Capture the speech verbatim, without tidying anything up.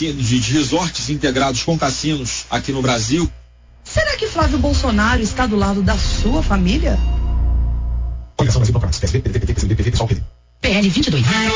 cassinos, de resorts integrados com cassinos aqui no Brasil. Será que Flávio Bolsonaro está do lado da sua família? Coligação Brasil Procurados, P S B, P D T, P C B, P V, PSOL, P D. P L vinte e dois.